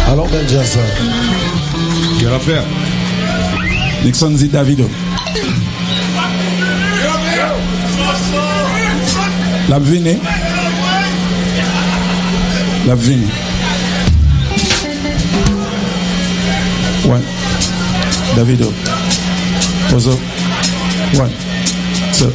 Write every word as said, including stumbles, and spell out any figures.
Alors, bel jazz. Quelle affaire? Nixon dit Davido. La vine. La vine. One. Davido. Pose up. One.